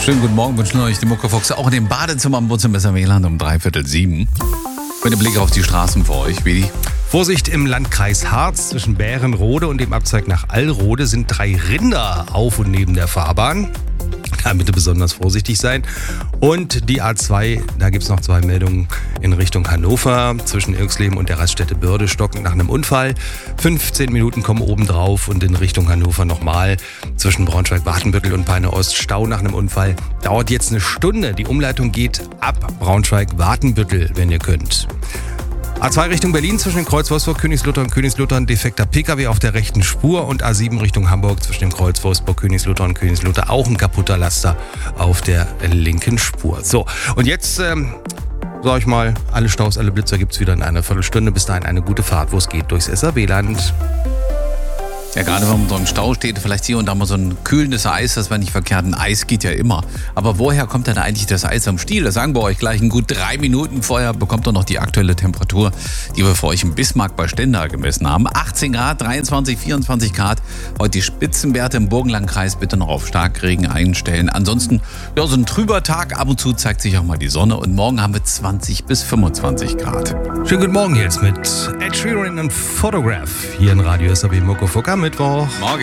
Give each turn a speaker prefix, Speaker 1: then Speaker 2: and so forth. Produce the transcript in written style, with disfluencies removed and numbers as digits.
Speaker 1: Schönen guten Morgen, wünschen euch die Muckefuchs auch in dem Badezimmer am Wohnzimmer WLAN um 6:45. Mit dem Blick auf die Straßen für euch, wie die.
Speaker 2: Vorsicht im Landkreis Harz zwischen Bärenrode und dem Abzweig nach Allrode sind 3 Rinder auf und neben der Fahrbahn. Da bitte besonders vorsichtig sein. Und die A2, da gibt es noch 2 Meldungen in Richtung Hannover. Zwischen Irxleben und der Raststätte Börde stockend nach einem Unfall. 15 Minuten kommen oben drauf und in Richtung Hannover nochmal. Zwischen Braunschweig-Wartenbüttel und Peine-Ost Stau nach einem Unfall. Dauert jetzt eine Stunde. Die Umleitung geht ab Braunschweig-Wartenbüttel, wenn ihr könnt. A2 Richtung Berlin zwischen dem Kreuz Wolfsburg, Königsluttern und Königsluttern defekter Pkw auf der rechten Spur und A7 Richtung Hamburg zwischen dem Kreuz Wolfsburg, Königsluttern und Königslutter auch ein kaputter Laster auf der linken Spur. So, und jetzt, sag ich mal, alle Staus, alle Blitzer gibt's wieder in einer Viertelstunde. Bis dahin eine gute Fahrt, wo es geht, durchs SAW-Land.
Speaker 1: Ja, gerade wenn man so im Stau steht, vielleicht hier und da mal so ein kühlendes Eis, das wäre nicht verkehrt. Ein Eis geht ja immer. Aber woher kommt denn eigentlich das Eis am Stiel? Das sagen wir euch gleich in gut 3 Minuten. Vorher bekommt ihr noch die aktuelle Temperatur, die wir für euch in Bismarck bei Stendal gemessen haben. 18 Grad, 23, 24 Grad. Heute die Spitzenwerte im Burgenlandkreis bitte noch auf Starkregen einstellen. Ansonsten, ja, so ein trüber Tag. Ab und zu zeigt sich auch mal die Sonne. Und morgen haben wir 20 bis 25 Grad.
Speaker 2: Schönen guten Morgen jetzt mit Ed Sheeran und Photograph hier in Radio SAW Muckefuck am Mittwoch.
Speaker 1: Morgen.